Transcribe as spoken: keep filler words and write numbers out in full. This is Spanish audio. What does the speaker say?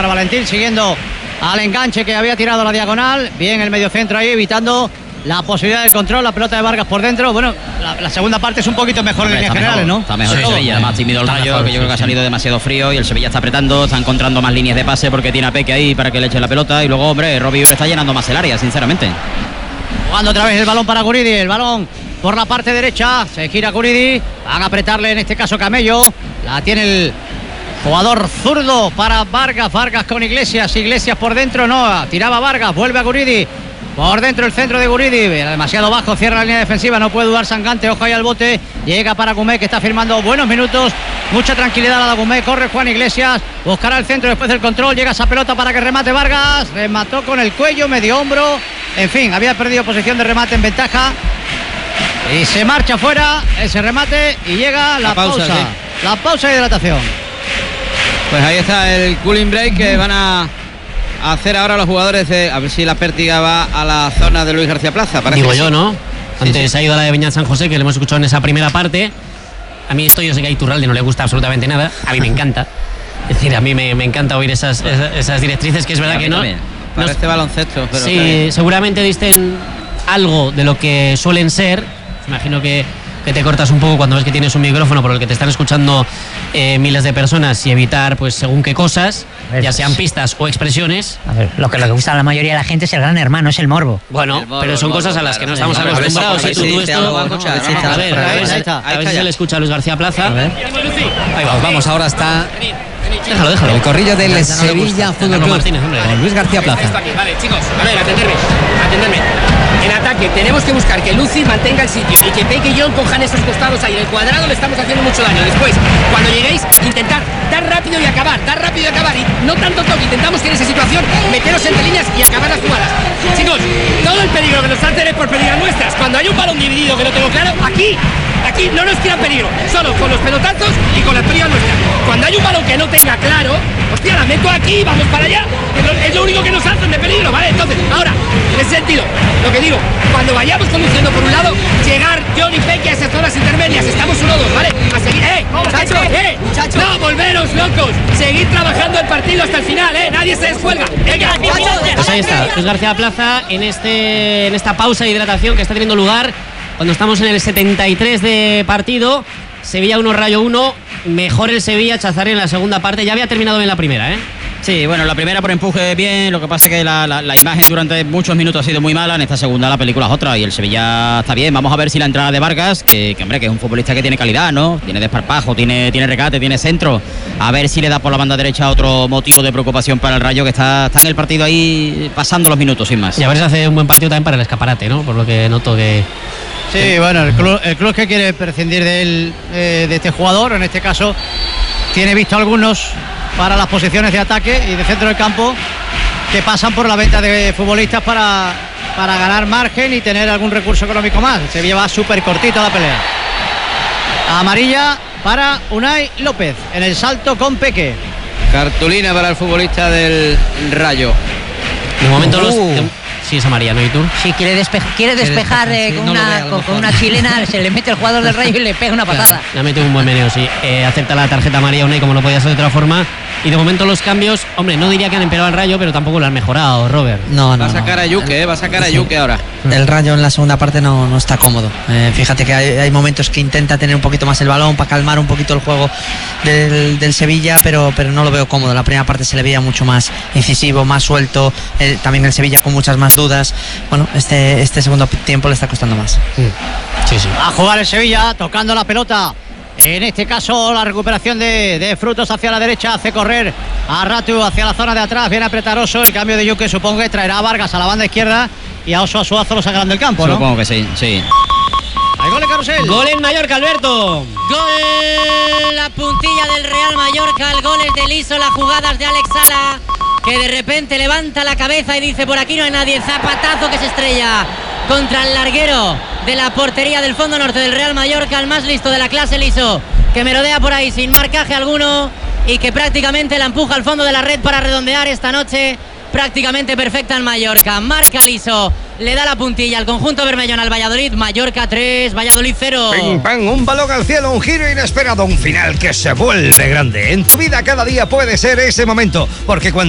Óscar Valentín siguiendo al enganche que había tirado a la diagonal. Bien el mediocentro ahí, evitando la posibilidad del control, la pelota de Vargas por dentro. Bueno, la, la segunda parte es un poquito mejor en líneas generales, ¿no? Está mejor el Sí. Sevilla, más tímido el Está Rayo, mejor, que yo sí, creo que ha sí. salido demasiado frío y el Sevilla está apretando, está encontrando más líneas de pase porque tiene a Peque ahí para que le eche la pelota y luego, hombre, Robbie está llenando más el área, sinceramente. Jugando otra vez el balón para Guridi, el balón por la parte derecha, se gira Guridi, van a apretarle en este caso Camello, la tiene el jugador zurdo para Vargas, Vargas con Iglesias, Iglesias por dentro, no, tiraba Vargas, vuelve a Guridi, por dentro el centro de Guridi, era demasiado bajo, cierra la línea defensiva, no puede dudar Sangante, ojo ahí al bote, llega para Gumé que está firmando buenos minutos, mucha tranquilidad a la Gumé, corre Juan Iglesias, buscará el centro después del control, llega esa pelota para que remate Vargas, remató con el cuello, medio hombro, en fin, había perdido posición de remate en ventaja y se marcha fuera ese remate y llega la, La pausa, pausa, sí. la pausa de hidratación. Pues ahí está el cooling break que van a hacer ahora los jugadores de, a ver si la pértiga va a la zona de Luis García Plaza. Parece Digo que yo, sí. ¿no? Antes Sí, sí. ha ido a la de Beñat San José, que lo hemos escuchado en esa primera parte. A mí esto yo sé que a Iturralde no le gusta absolutamente nada. A mí me encanta. Es decir, a mí me, me encanta oír esas, esas, esas directrices, que es verdad A mí que no... también. no- Parece baloncesto, pero está sí, bien. seguramente disten algo de lo que suelen ser. Imagino que, que te cortas un poco cuando ves que tienes un micrófono por el que te están escuchando eh, miles de personas y evitar, pues, según qué cosas, ver, ya sean pues- pistas o expresiones. A ver, lo que le gusta a la mayoría de la gente es el gran hermano, es el morbo. Bueno, El morbo, pero son el morbo, cosas a las que no claro. estamos Sí, a ver, acostumbrados. a ver Y tú, si tú dice esto- algo, ¿no? a ver, a ver, Ahí a ver, está, a ahí ver está. si se le escucha a Luis García Plaza. Ahí vamos, vamos, ahora está Déjalo, déjalo. el corrillo del No le gusta. Sevilla Fútbol Carlos Club Martínez, hombre. con Luis García Plaza. Esto aquí, vale, chicos, a ver, atenderme, atenderme. En ataque tenemos que buscar que Luci mantenga el sitio y que Peque y John cojan esos costados ahí. En el cuadrado le estamos haciendo mucho daño. Después, cuando lleguéis, intentad dar rápido y acabar, dar rápido y acabar. Y no tanto toque, intentamos que en esa situación meteros entre líneas y acabar las jugadas. Chicos, todo el peligro que nos hacen es por pérdidas nuestras. Cuando hay un balón dividido que lo tengo claro, aquí, aquí no nos tiran peligro. Solo con los pelotazos y con las pérdidas nuestras. Cuando hay un balón que no tenga claro, hostia, la meto aquí, vamos para allá. Es lo, es lo único que nos hacen de peligro, ¿vale? Entonces, ahora, en ese sentido, lo que digo, cuando vayamos conduciendo por un lado, llegar John y Peque a esas zonas intermedias, estamos uno o dos, ¿vale? A seguir, ¡eh! ¡Muchachos! ¡Eh! ¡No, volveros, locos! Seguid trabajando el partido hasta el final, ¿eh? Nadie se descuelga. ¡Venga! Pues ahí está, Luis García Plaza en, este, en esta pausa de hidratación que está teniendo lugar cuando estamos en el setenta y tres de partido. Sevilla uno, Rayo uno. Mejor el Sevilla, Chazarri en la segunda parte. Ya había terminado bien la primera, ¿eh? Sí, bueno, la primera por empuje bien, lo que pasa es que la, la, la imagen durante muchos minutos ha sido muy mala, en esta segunda la película es otra y el Sevilla está bien. Vamos a ver si la entrada de Vargas, que, que hombre, que es un futbolista que tiene calidad, ¿no? Tiene desparpajo, tiene, tiene recate, tiene centro, a ver si le da por la banda derecha otro motivo de preocupación para el Rayo, que está, está en el partido ahí pasando los minutos sin más. Y a ver si hace un buen partido también para el escaparate, ¿no? Por lo que noto que... Sí, bueno, el club, el club que quiere prescindir de él, eh, de este jugador, en este caso, tiene visto algunos para las posiciones de ataque y de centro del campo que pasan por la venta de futbolistas para, para ganar margen y tener algún recurso económico más. Se lleva súper cortito la pelea. Amarilla para Unai López en el salto con Peque. Cartulina para el futbolista del Rayo. De momento Uh. los... de- Sí, es amarilla, ¿no? ¿Y tú? Si quiere, despe quiere despejar despejar, eh, sí, con, no lo una, ve, a lo con, con mejor. una chilena, se le mete el jugador del Rayo y le pega una patada. Le ha metido un buen meneo, sí. Eh, acepta la tarjeta amarilla Unai, como no podía ser de otra forma. Y de momento los cambios, hombre, no diría que han empeorado el Rayo, pero tampoco lo han mejorado, Robert. No, no, Va a sacar no. a Yuke, ¿eh? Va a sacar a Yuke ahora. El Rayo en la segunda parte no, no está cómodo. Eh, fíjate que hay, hay momentos que intenta tener un poquito más el balón para calmar un poquito el juego del, del Sevilla, pero, pero no lo veo cómodo. La primera parte se le veía mucho más incisivo, más suelto. Eh, también el Sevilla con muchas más dudas. Bueno, este, este segundo tiempo le está costando más. Sí, sí. A jugar el Sevilla, tocando la pelota. En este caso, la recuperación de, de Frutos hacia la derecha hace correr a Ratu hacia la zona de atrás. Viene a apretar Oso. El cambio de Yuque supongo que traerá a Vargas a la banda izquierda y a Oso a Suazo lo sacarán del campo, ¿no? Supongo que sí, sí. Hay gol de Carrusel. Gol en Mallorca, Alberto. Gol, la puntilla del Real Mallorca, el gol es de liso, las jugadas de Alex Sala, que de repente levanta la cabeza y dice: por aquí no hay nadie, zapatazo que se estrella contra el larguero de la portería del fondo norte del Real Mallorca, el más listo de la clase liso, que merodea por ahí sin marcaje alguno y que prácticamente la empuja al fondo de la red para redondear esta noche prácticamente perfecta en Mallorca. Marca liso, le da la puntilla al conjunto bermellón al Valladolid. Mallorca tres, Valladolid cero. Ping, pang, un balón al cielo, un giro inesperado, un final que se vuelve grande. En tu vida cada día puede ser ese momento, porque cuando